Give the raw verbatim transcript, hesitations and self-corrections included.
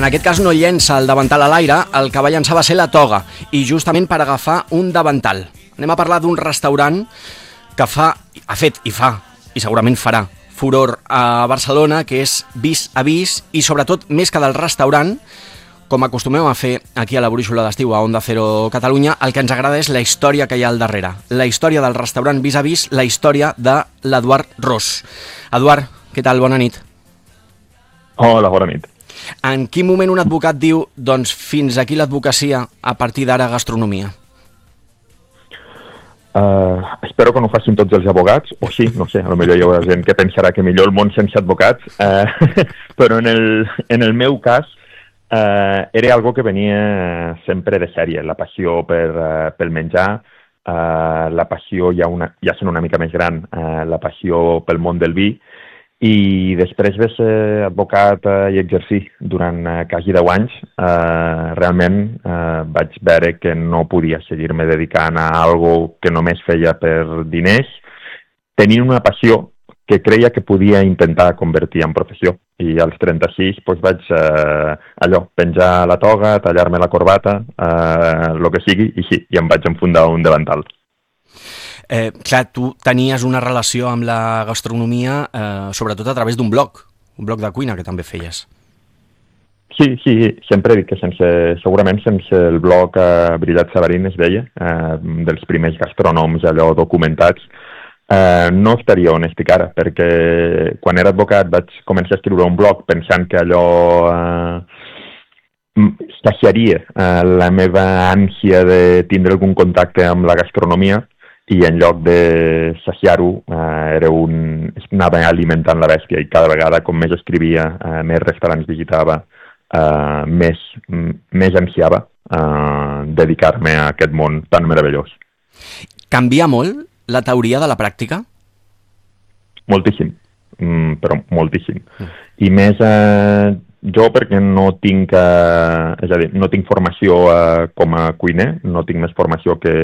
En aquest cas no llença el davantal a l'aire, el que va llançar va ser la toga, i justament per agafar un davantal. Anem a parlar d'un restaurant que fa, ha fet i fa, i segurament farà, furor a Barcelona, que és Vis a Vis, i sobretot, més que del restaurant, com acostumem a fer aquí a la Brúixola d'Estiu a Onda Cero Catalunya, el que ens agrada és la història que hi ha al darrere. La història del restaurant Vis a Vis, la història de l'Eduard Ros. Eduard, què tal? Bona nit. Hola, bona nit. En quin moment un advocat diu, doncs fins aquí l'advocacia, a partir d'ara gastronomia? Uh, espero que no ho facin tots els advocats, o sí, no sé, a lo millor hi haurà gent que pensarà que millor el món sense advocats, uh, però en el, en el meu cas uh, era algo que venia sempre de sèrie, la passió per, uh, pel menjar, uh, la passió, ja, una, ja sent una mica més gran, uh, la passió pel món del vi, i després de ser advocat uh, i exercir durant uh, quasi deu anys, uh, realment uh, vaig veure que no podia seguir-me dedicant a algo que només feia per diners, tenint una passió que creia que podia intentar convertir en professió. I als trenta-sis doncs, vaig uh, allò, penjar la toga, tallar-me la corbata, el uh, que sigui, i sí, i em vaig enfundar un davantal. Eh, clar, tu tenies una relació amb la gastronomia, eh, sobretot a través d'un blog, un blog de cuina que també feies. Sí, sí, sempre dic que sense, segurament sense el blog eh, Brillat Sabarín es deia, eh, dels primers gastrònoms allò documentats, eh, no estaria on estic ara, perquè quan era advocat vaig començar a escriure un blog pensant que allò eh, saciaria eh, la meva ànsia de tindre algun contacte amb la gastronomia, i en lloc de saciar-ho, eh, era un... anava alimentant la bèstia, i cada vegada, com més escrivia, eh, més restaurants visitava, eh, més, més ansiava eh, dedicar-me a aquest món tan meravellós. Canvia molt la teoria de la pràctica? Moltíssim, mm, però moltíssim. Mm. I més eh, jo perquè no tinc, eh, és a dir, no tinc formació eh, com a cuiner, no tinc més formació que